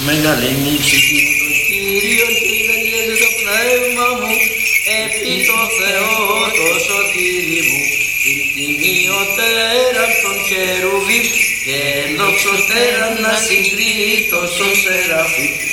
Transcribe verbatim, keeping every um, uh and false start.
μεγαλύνει η ψυχή μου τον Κύριο και ηγελιέται το πνεύμα μου επί το Θεό το σωτήρι μου την τιμιωτέραν των χερουβίμ και ενόξωτέραν να συγκρίτω στον Σεραφείμ.